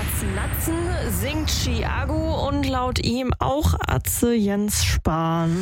Natzen singt Chiago und laut ihm auch Atze Jens Spahn.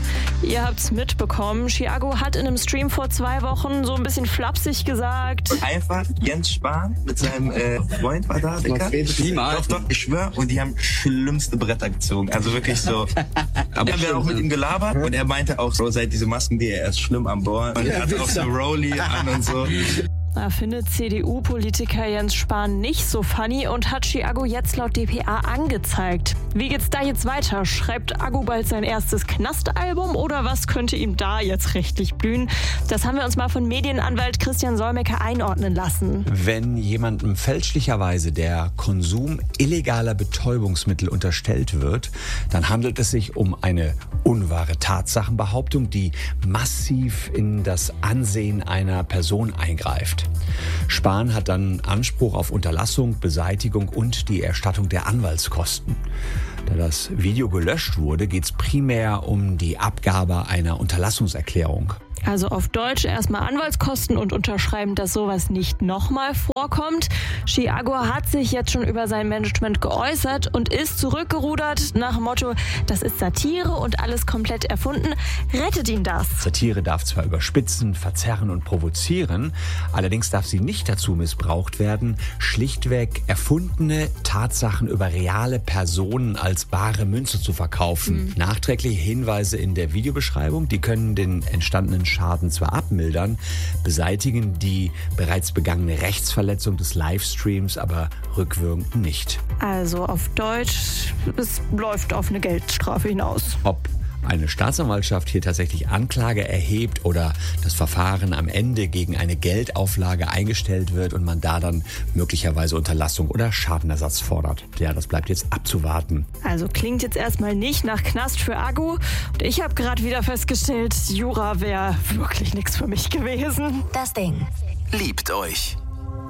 Ihr habt's mitbekommen, Chiago hat in einem Stream vor 2 Wochen so ein bisschen flapsig gesagt. Einfach Jens Spahn mit seinem Freund war da, Digga. Doch, ich schwör. Und die haben schlimmste Bretter gezogen. Also wirklich so. Aber wir haben auch mit ihm gelabert und er meinte auch so, seit diese Masken, die er ist schlimm an Bord. Und er hat auch so Rolli an und so. Da findet CDU-Politiker Jens Spahn nicht so funny und hat Chiago jetzt laut dpa angezeigt. Wie geht's da jetzt weiter? Schreibt Agu bald sein erstes Knastalbum oder was könnte ihm da jetzt rechtlich blühen? Das haben wir uns mal von Medienanwalt Christian Solmecke einordnen lassen. Wenn jemandem fälschlicherweise der Konsum illegaler Betäubungsmittel unterstellt wird, dann handelt es sich um eine unwahre Tatsachenbehauptung, die massiv in das Ansehen einer Person eingreift. Spahn hat dann Anspruch auf Unterlassung, Beseitigung und die Erstattung der Anwaltskosten. Da das Video gelöscht wurde, geht es primär um die Abgabe einer Unterlassungserklärung. Also auf Deutsch erstmal Anwaltskosten und unterschreiben, dass sowas nicht nochmal vorkommt. Chiago hat sich jetzt schon über sein Management geäußert und ist zurückgerudert nach dem Motto, das ist Satire und alles komplett erfunden. Rettet ihn das? Satire darf zwar überspitzen, verzerren und provozieren, allerdings darf sie nicht dazu missbraucht werden, schlichtweg erfundene Tatsachen über reale Personen als bare Münze zu verkaufen. Nachträgliche Hinweise in der Videobeschreibung, die können den entstandenen Schaden zwar abmildern, beseitigen die bereits begangene Rechtsverletzung des Livestreams aber rückwirkend nicht. Also auf Deutsch, es läuft auf eine Geldstrafe hinaus. Ob eine Staatsanwaltschaft hier tatsächlich Anklage erhebt oder das Verfahren am Ende gegen eine Geldauflage eingestellt wird und man da dann möglicherweise Unterlassung oder Schadenersatz fordert. Ja, das bleibt jetzt abzuwarten. Also klingt jetzt erstmal nicht nach Knast für Agu. Und ich habe gerade wieder festgestellt, Jura wäre wirklich nichts für mich gewesen. Das Ding. Liebt euch.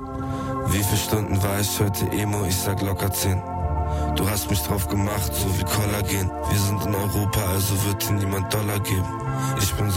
Wie viele Stunden war ich heute Emo? Ich sag locker 10. Du hast mich drauf gemacht, so wie Kollagen. Wir sind in Europa, also wird dir niemand Dollar geben. Ich bin so